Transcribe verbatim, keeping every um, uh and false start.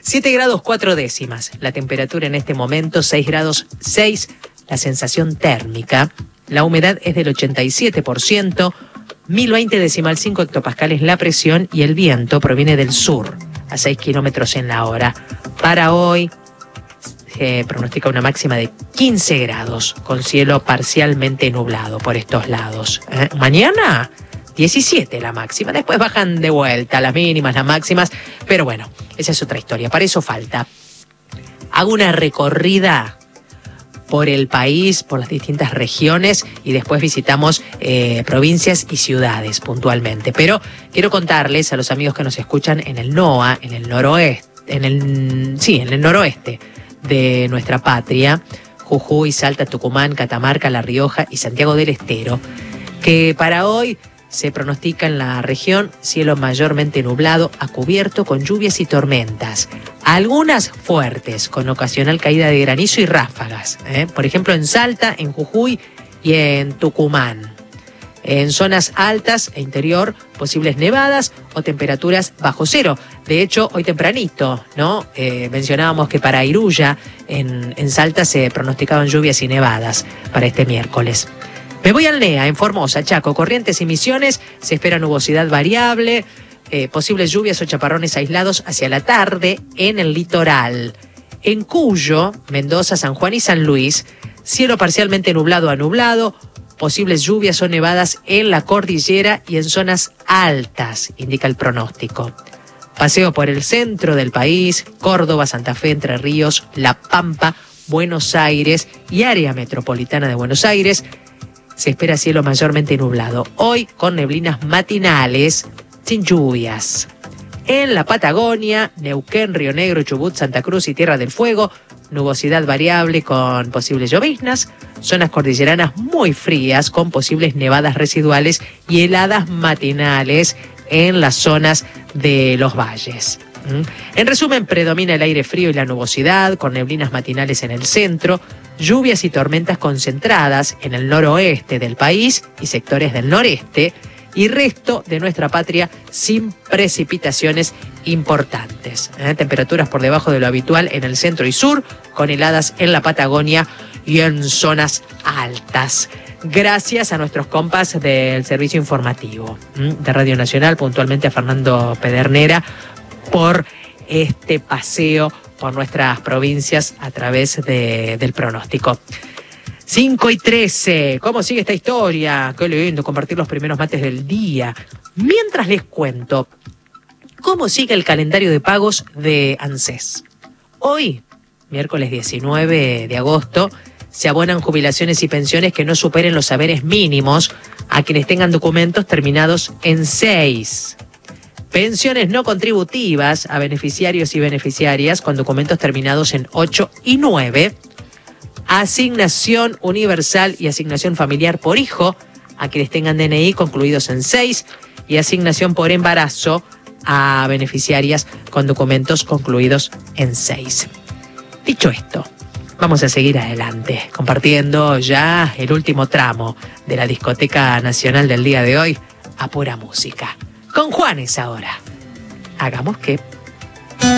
siete grados cuatro décimas. La temperatura en este momento, seis grados seis. La sensación térmica. La humedad es del ochenta y siete por ciento. mil veinte decimal cinco hectopascales la presión y el viento proviene del sur a seis kilómetros en la hora. Para hoy se pronostica una máxima de quince grados con cielo parcialmente nublado por estos lados. ¿Eh? Mañana diecisiete la máxima, después bajan de vuelta las mínimas, las máximas, pero bueno, esa es otra historia, para eso falta. Hago una recorrida por el país, por las distintas regiones y después visitamos eh, provincias y ciudades puntualmente. Pero quiero contarles a los amigos que nos escuchan en el NOA, en el noroeste, en el, sí, en el noroeste de nuestra patria, Jujuy, Salta, Tucumán, Catamarca, La Rioja y Santiago del Estero, que para hoy se pronostica en la región cielo mayormente nublado a cubierto con lluvias y tormentas. Algunas fuertes, con ocasional caída de granizo y ráfagas. ¿eh? Por ejemplo, en Salta, en Jujuy y en Tucumán. En zonas altas e interior, posibles nevadas o temperaturas bajo cero. De hecho, hoy tempranito, ¿no? Eh, mencionábamos que para Iruya, en, en Salta, se pronosticaban lluvias y nevadas para este miércoles. Me voy al NEA, en Formosa, Chaco, Corrientes y Misiones. Se espera nubosidad variable, eh, posibles lluvias o chaparrones aislados hacia la tarde en el litoral. En Cuyo, Mendoza, San Juan y San Luis, cielo parcialmente nublado a nublado, posibles lluvias o nevadas en la cordillera y en zonas altas, indica el pronóstico. Paseo por el centro del país, Córdoba, Santa Fe, Entre Ríos, La Pampa, Buenos Aires y área metropolitana de Buenos Aires. Se espera cielo mayormente nublado. Hoy con neblinas matinales, sin lluvias. En la Patagonia, Neuquén, Río Negro, Chubut, Santa Cruz y Tierra del Fuego, nubosidad variable con posibles lloviznas. Zonas cordilleranas muy frías con posibles nevadas residuales y heladas matinales en las zonas de los valles. En resumen, predomina el aire frío y la nubosidad, con neblinas matinales en el centro, lluvias y tormentas concentradas en el noroeste del país y sectores del noreste, y resto de nuestra patria sin precipitaciones importantes. ¿Eh? Temperaturas por debajo de lo habitual en el centro y sur, con heladas en la Patagonia y en zonas altas. Gracias a nuestros compas del servicio informativo ¿eh? de Radio Nacional, puntualmente a Fernando Pedernera, por este paseo por nuestras provincias a través de, del pronóstico. cinco y trece, ¿cómo sigue esta historia? Qué lindo compartir los primeros mates del día. Mientras les cuento cómo sigue el calendario de pagos de ANSES. Hoy, miércoles diecinueve de agosto, se abonan jubilaciones y pensiones que no superen los saberes mínimos a quienes tengan documentos terminados en seis. Pensiones no contributivas a beneficiarios y beneficiarias con documentos terminados en ocho y nueve. Asignación universal y asignación familiar por hijo a quienes tengan D N I concluidos en seis. Y asignación por embarazo a beneficiarias con documentos concluidos en seis. Dicho esto, vamos a seguir adelante, compartiendo ya el último tramo de la Discoteca Nacional del día de hoy a pura música. Con Juanes ahora. Hagamos que...